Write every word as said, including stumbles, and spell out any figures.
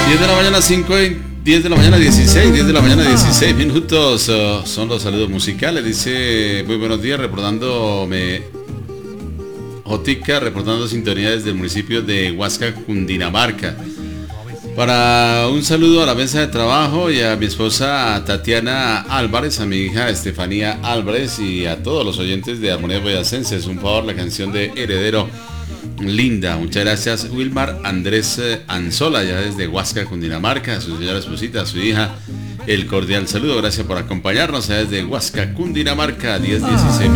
diez de la mañana, cinco, diez de la mañana, dieciséis, diez de la mañana, dieciséis minutos. Uh, son los saludos musicales. Dice, muy buenos días, reportándome Jotica, reportando sintonía desde el municipio de Huasca, Cundinamarca. Para un saludo a la mesa de trabajo y a mi esposa Tatiana Álvarez, a mi hija Estefanía Álvarez y a todos los oyentes de Armonía Boyacense. Un favor, la canción de Heredero, linda. Muchas gracias, Wilmar Andrés Anzola, ya desde Huasca, Cundinamarca, a su señora esposita, a su hija, el cordial saludo. Gracias por acompañarnos ya desde Huasca, Cundinamarca, diez dieciséis.